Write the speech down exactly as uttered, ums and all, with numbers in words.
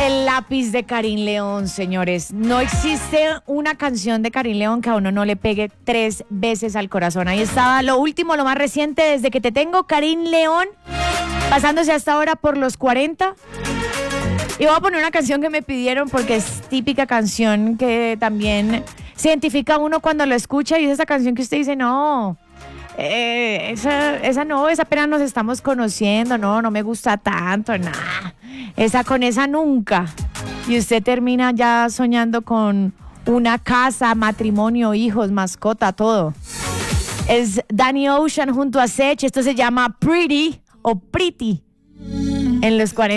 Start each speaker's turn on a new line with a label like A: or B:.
A: El lápiz de Karin León, señores. No existe una canción de Karin León que a uno no le pegue tres veces al corazón. Ahí estaba lo último, lo más reciente, Desde que te tengo, Karin León, pasándose hasta ahora por los cuarenta. Y voy a poner una canción que me pidieron porque es típica canción que también se identifica a uno cuando lo escucha, y es esa canción que usted dice, no, eh, esa, esa no, esa apenas nos estamos conociendo, no, no me gusta tanto, nada. Esa con esa nunca. Y usted termina ya soñando con una casa, matrimonio, hijos, mascota, todo. Es Danny Ocean junto a Sech. Esto se llama Pretty o Pretty en los cuarenta.